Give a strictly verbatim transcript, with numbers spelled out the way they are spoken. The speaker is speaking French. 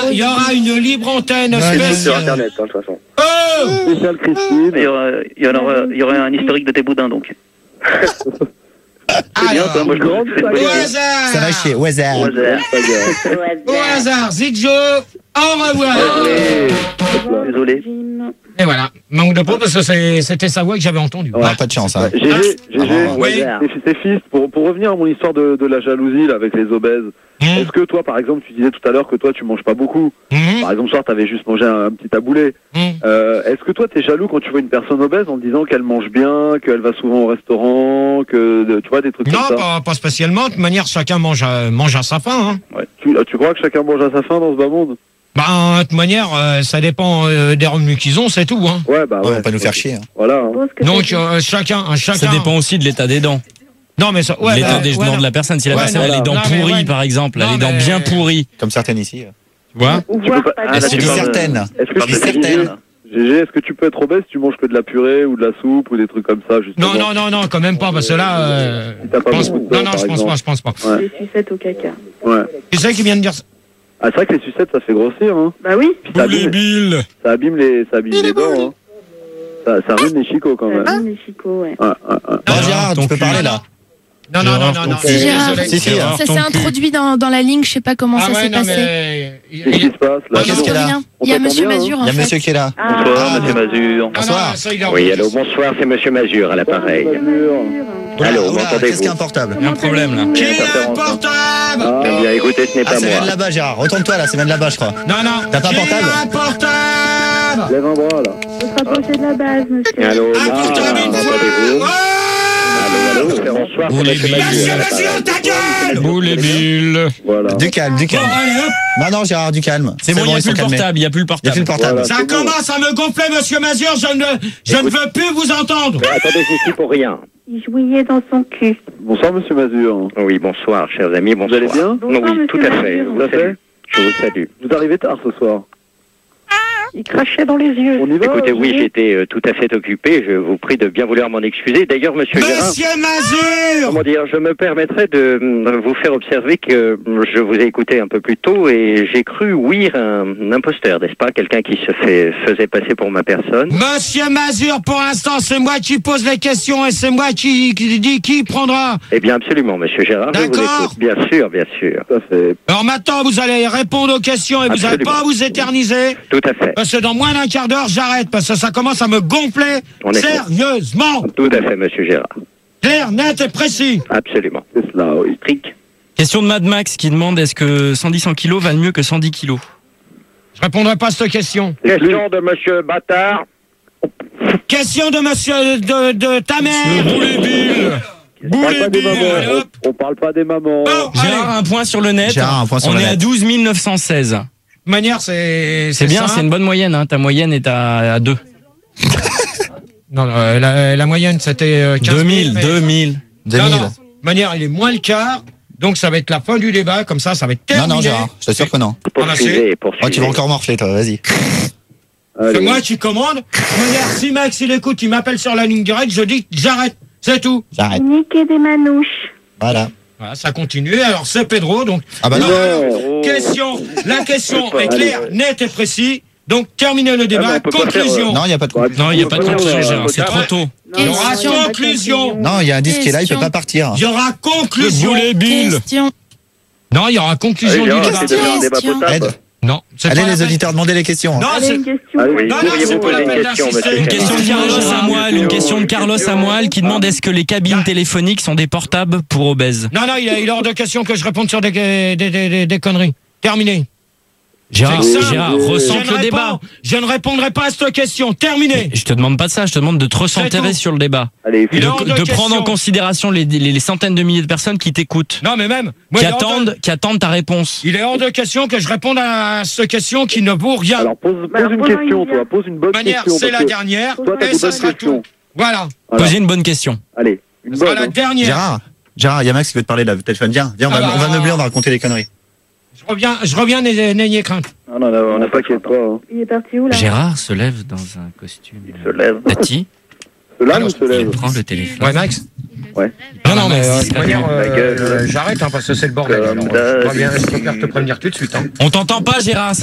il y aura une libre antenne Ouais, spéciale. Sur Internet, hein, de toute façon. Oh Spécial Christine. Il y aura, il y en aura, il y aura un historique de tes boudins, donc. C'est bien, ça, moi je grande. Au hasard. Ça va chier, au hasard. Au hasard. Au hasard, Zidjo, au revoir. Désolé. Et voilà, manque de peau parce que c'est- c'était sa voix que j'avais entendue. Ouais, pas de chance, hein. G G, G G, Ah, oui. c'est fils, pour, pour revenir à mon histoire de, de la jalousie là, avec les obèses, Mmh. est-ce que toi, par exemple, tu disais tout à l'heure que toi, tu manges pas beaucoup. Mmh. Par exemple, ce soir, t'avais juste mangé un, un petit taboulé. Mmh. Euh, est-ce que toi, t'es jaloux quand tu vois une personne obèse en te disant qu'elle mange bien, qu'elle va souvent au restaurant, que de- tu vois des trucs Non, comme ça pas, pas spécialement. De toute manière, chacun mange à, mange à sa faim. Hein. Ouais. tu, tu crois que chacun mange à sa faim dans ce bas monde? Bah, de toute manière, euh, ça dépend euh, des revenus qu'ils ont, c'est tout. Hein. Ouais, bah Ouais, ouais. on va pas nous faire chier. Hein. Voilà. Hein. Donc, euh, chacun, chacun. Ça dépend aussi de l'état des dents. Non, mais ça. Ouais, l'état bah, des ouais, dents non. de la personne. Si la Ouais, personne non, a les dents non, mais pourries, ouais. par exemple, elle a Non, les dents mais- bien pourries, Comme certaines ici. tu vois. Tu peux pas... Ah, Ah, là, C'est tu dit parles de- certaines. Est-ce que Je tu dis peux certaines. G G, est-ce que tu peux être obèse si tu manges que de la purée ou de la soupe ou des trucs comme ça, justement? Non, non, non, non, quand même pas, parce que là. Euh, Si t'as pas je pense- beaucoup de non, dents, non, par je pense exemple. pas, je pense pas. Ouais. Des sucettes au caca. Ouais. Tu sais qui vient de dire ça? Ah, c'est vrai que les sucettes, ça fait grossir, hein. Bah oui. Puis ça abîme, Bill. ça abîme les, ça abîme les dents, hein. Ça, ça ruine les chicots, quand même. Ah, les chicots, ouais. Ouais, ouais, ouais. Bon, Gérard, ton tu peux cul. parler là. Non, non, non, Gérard, non, ton non. cul. je suis Gérard. désolé. Si, si. Gérard, Ça ton s'est cul. introduit dans, dans la ligne, je sais pas comment Ah ça ouais, s'est non, passé. mais. il- Qu'est-ce qui il- se passe, là? Ah, Qu'est-ce non, qu'il y a là Rien. On Il y a t'entend Monsieur bien, hein. Mazur. Il y a en fait. monsieur qui est là. Bonsoir, Ah, monsieur Mazur. Ah, Bonsoir. non, ça, il a Oui, envie. allô, bonsoir, c'est monsieur Mazur à l'appareil. Oula, Allô, oula, m'entendez-vous? qu'est-ce qu'il y a un portable? Il y a un problème là. Qui est interférence, le portable? Ah, Eh bien, écoutez, ce n'est Ah, pas ça vient de moi. là-bas, Gérard. Retourne-toi là, ça vient de là-bas, je crois. Non, non. T'as pas un Qui portable? a un portable? lève un bras, là. Faut se rapprocher de la base, monsieur. Allô, Un monsieur portable Gérard, une fois. m'entendez-vous? Oh Allô, allô, bonsoir, Vous c'est les monsieur billes. Mazur Monsieur à Mazur, l'appareil. ta gueule! Boule et Bill. Voilà. Du calme, du Bon, calme. allez, hop. Non, non, Gérard, du calme. C'est bon, il n'y a ils plus sont le calmés. portable, il n'y a plus le Il n'y a plus portable. le portable. Voilà. Ça c'est bon. commence à me gonfler, monsieur Mazur. Je ne, je ne veux plus vous entendre. Mais attendez, je suis pour rien. Il jouillait dans son cul. Bonsoir, monsieur Mazur. Oui, bonsoir, chers amis, Vous bonsoir. allez bien? Oui, Bonsoir, tout monsieur à fait. Mazur. Je vous Tout à fait. salue. Je vous salue. Vous arrivez tard ce soir. Il crachait dans les yeux. On y va? Écoutez, oui, Gégé j'étais euh, tout à fait occupé. Je vous prie de bien vouloir m'en excuser. D'ailleurs, monsieur Gérard, Monsieur Mazur. comment dire, je me permettrais de euh, vous faire observer que euh, je vous ai écouté un peu plus tôt et j'ai cru ouïr un, un imposteur, n'est-ce pas? Quelqu'un qui se fait, faisait passer pour ma personne. Monsieur Mazur, pour l'instant, c'est moi qui pose les questions et c'est moi qui, qui dit qui prendra. Eh bien, absolument, monsieur Gérard, je vous D'accord. écoute. Bien sûr, bien sûr. Tout à fait. Alors maintenant, vous allez répondre aux questions et vous n'allez Absolument. pas vous éterniser. Tout à fait. Parce que dans moins d'un quart d'heure, j'arrête. Parce que ça commence à me gonfler On est sérieusement. Tout à fait, monsieur Gérard. Clair, net et précis. Absolument. C'est cela, oui. Strict. Question de Mad Max qui demande est-ce que cent dix kilos valent mieux que cent dix kilos? Je répondrai pas à cette question. Question de monsieur Bâtard. Question de monsieur de, de ta mère. Boule et Bill. On parle pas des mamans. allez, hop. On, on parle pas des mamans. Bon, Gérard, allez. un point sur le net. Gérard, un point sur On le est net. à douze mille neuf cent seize. De toute manière, c'est C'est bien, simple. c'est une bonne moyenne. Hein. Ta moyenne est à, à deux. Non, non, euh, la, la moyenne, c'était euh, quinze deux mille, mille. mais- deux mille. deux Non, mille. non. De toute manière, il est moins le quart. Donc, ça va être la fin du débat. Comme ça, ça va être Non, terminé. non, Gérard, je t'assure que non. Poursuivez, Oh, poursuivez. tu vas encore morfler, toi, vas-y. C'est Allez. moi qui commande. De toute manière, si Max, il écoute, il m'appelle sur la ligne directe, je dis j'arrête. C'est tout. J'arrête. Niquer des manouches. Voilà. Voilà, ça continue. Alors, c'est Pedro. Donc, Ah bah non. alors, question. La question est claire, nette et précise. Donc, terminez le débat. Ah, mais on peut pas Conclusion. Non, il n'y a pas de Ouais, Non, il n'y a pas de Ouais, conclusion, ouais, Gérard. ouais, C'est ouais. trop tôt. Il y aura Question. conclusion. Non, il y a un disque qui est là, il peut Question. pas partir. Il y aura conclusion. Boule et Bill. Question. Non, il y aura conclusion Allez, du Gérard, débat. c'est devenu un débat Question. potable. Aide. Non, c'est Allez, pas la les peine. auditeurs, demandez les questions. Non, Allez, c'est une question. Allez. Oui, Non, non, pourriez-vous c'est pas la poser peine une question, d'insister. monsieur Une question de Gérard. Carlos Samuel, une question de Carlos Samuel qui demande est-ce que les cabines téléphoniques sont des portables pour obèses? Non, non, il est il est hors de question que je réponde sur des, des, des, des, des conneries. Terminé. Gérard, C'est simple. Gérard, Je ressente ne le réponds- débat. Je ne répondrai pas à cette question. Terminé. Je te demande pas de ça, je te demande de te recentrer tout. sur le débat. Allez, Il est De, hors de de prendre en question. considération les, les, les centaines de milliers de personnes qui t'écoutent, Non, mais même. moi, qui il est hors de- attendent, qui attendent ta réponse. Il est hors de question que je réponde à cette question qui ne vaut rien. Alors, pose, pose Bah, alors, une pose-moi question, une toi. Pose une bonne De manière, question. c'est parce la que dernière Toi, t'as et des ça bonnes sera questions. tout. Voilà. Voilà. Posez une bonne question. Allez, une Ce sera bonne. la hein. dernière. Gérard, Gérard, il y a Max qui veut te parler là, téléphone. Viens, viens, on va, Ah bah, on va meubler, on va raconter des conneries. Je reviens, je reviens, n'ayez n'ayez crainte. Ah non, non, on n'a pas qu'à pas. Hein. Il est parti où, là? Gérard se lève dans un costume. il se lève. Tati, Se lave Alors, ou se il lève? prend le téléphone. Ouais, Max. Ouais. Non, non, mais euh, de Max, toute manière, la gueule. euh, j'arrette hein, parce que c'est le bordel. Comme Alors, euh, je d'hab. préviens- je préfère te prévenir tout de suite. Hein. On t'entend pas, Gérard.